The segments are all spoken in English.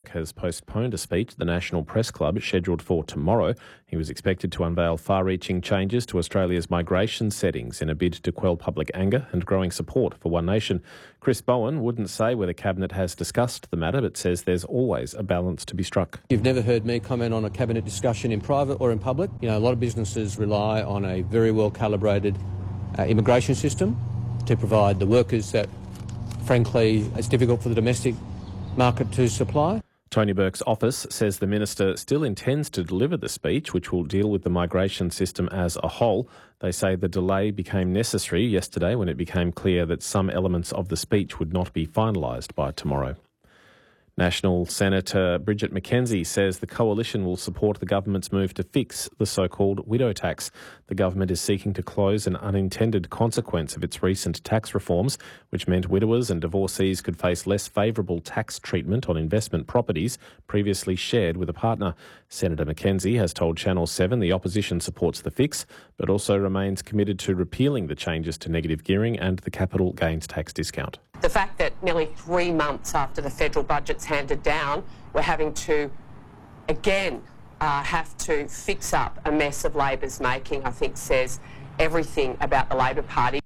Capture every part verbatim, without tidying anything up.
Burke has postponed a speech at the National Press Club scheduled for tomorrow. He was expected to unveil far-reaching changes to Australia's migration settings in a bid to quell public anger and growing support for One Nation. Chris Bowen wouldn't say whether Cabinet has discussed the matter, but says there's always a balance to be struck. You've never heard me comment on a Cabinet discussion in private or in public. You know, a lot of businesses rely on a very well-calibrated uh, immigration system to provide the workers that, frankly, it's difficult for the domestic market to supply. Tony Burke's office says the minister still intends to deliver the speech, which will deal with the migration system as a whole. They say the delay became necessary yesterday when it became clear that some elements of the speech would not be finalised by tomorrow. National Senator Bridget McKenzie says the coalition will support the government's move to fix the so-called widow tax. The government is seeking to close an unintended consequence of its recent tax reforms, which meant widowers and divorcees could face less favourable tax treatment on investment properties previously shared with a partner. Senator McKenzie has told Channel seven the opposition supports the fix, but also remains committed to repealing the changes to negative gearing and the capital gains tax discount. The fact that nearly three months after the federal budget's handed down, we're having to, again, uh, have to fix up a mess of Labor's making, I think says everything about the Labor Party.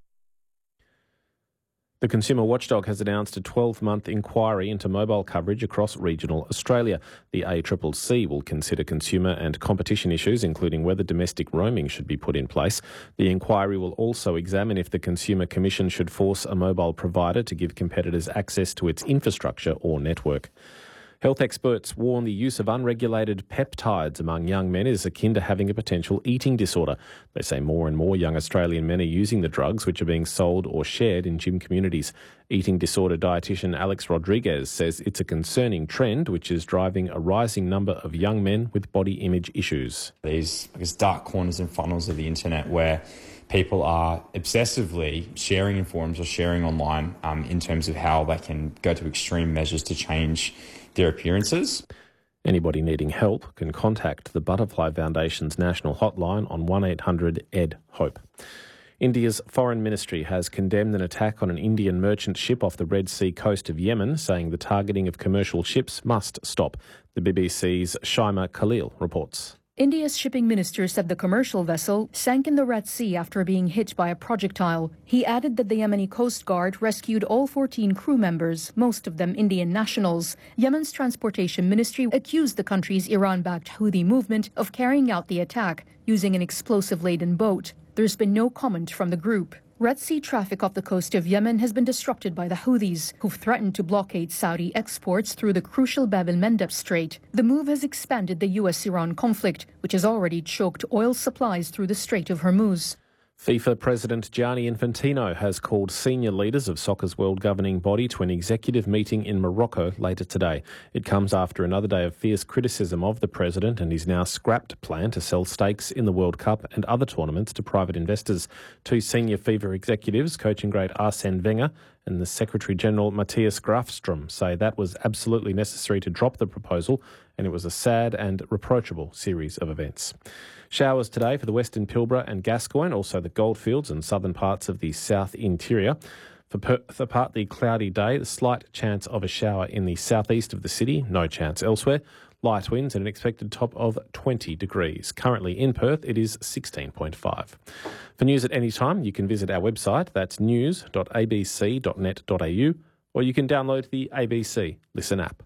The Consumer Watchdog has announced a twelve-month inquiry into mobile coverage across regional Australia. The A C C C will consider consumer and competition issues, including whether domestic roaming should be put in place. The inquiry will also examine if the Consumer Commission should force a mobile provider to give competitors access to its infrastructure or network. Health experts warn the use of unregulated peptides among young men is akin to having a potential eating disorder. They say more and more young Australian men are using the drugs, which are being sold or shared in gym communities. Eating disorder dietitian Alex Rodriguez says it's a concerning trend which is driving a rising number of young men with body image issues. These I guess, dark corners and funnels of the internet where people are obsessively sharing in forums or sharing online um, in terms of how they can go to extreme measures to change their appearances. Anybody needing help can contact the Butterfly Foundation's national hotline on one eight hundred E D HOPE. India's foreign ministry has condemned an attack on an Indian merchant ship off the Red Sea coast of Yemen, saying the targeting of commercial ships must stop. The B B C's Shaima Khalil reports. India's shipping minister said the commercial vessel sank in the Red Sea after being hit by a projectile. He added that the Yemeni Coast Guard rescued all fourteen crew members, most of them Indian nationals. Yemen's transportation ministry accused the country's Iran-backed Houthi movement of carrying out the attack using an explosive-laden boat. There's been no comment from the group. Red Sea traffic off the coast of Yemen has been disrupted by the Houthis, who've threatened to blockade Saudi exports through the crucial Bab el-Mandeb Strait. The move has expanded the U S Iran conflict, which has already choked oil supplies through the Strait of Hormuz. FIFA President Gianni Infantino has called senior leaders of soccer's world governing body to an executive meeting in Morocco later today. It comes after another day of fierce criticism of the president and his now scrapped plan to sell stakes in the World Cup and other tournaments to private investors. Two senior FIFA executives, coaching great Arsene Wenger and the Secretary-General Matthias Grafstrom, say that was absolutely necessary to drop the proposal, and it was a sad and reproachable series of events. Showers today for the Western Pilbara and Gascoyne, also the Goldfields and southern parts of the south interior. For, per- for partly cloudy day, the slight chance of a shower in the southeast of the city, no chance elsewhere. Light winds and an expected top of twenty degrees. Currently in Perth, it is sixteen point five. For news at any time, you can visit our website. That's news dot a b c dot net dot a u, or you can download the A B C Listen app.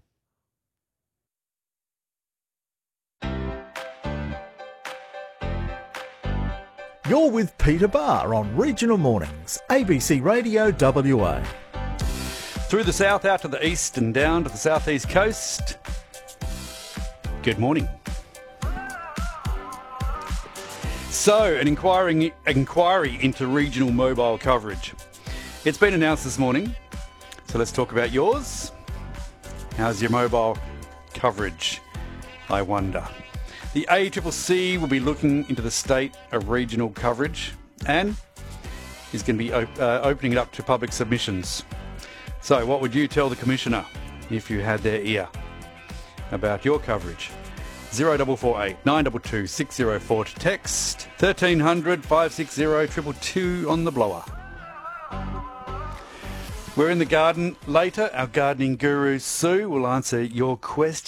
You're with Peter Barr on Regional Mornings, A B C Radio W A. Through the south, out to the east and down to the southeast coast. Good morning. So, an inquiry, inquiry into regional mobile coverage. It's been announced this morning, so let's talk about yours. How's your mobile coverage, I wonder? The A C C C will be looking into the state of regional coverage and is going to be op- uh, opening it up to public submissions. So what would you tell the Commissioner if you had their ear about your coverage? zero four four eight, nine two two, six zero four to text, thirteen hundred, five six zero, two two two on the blower. We're in the garden later. Our gardening guru Sue will answer your question.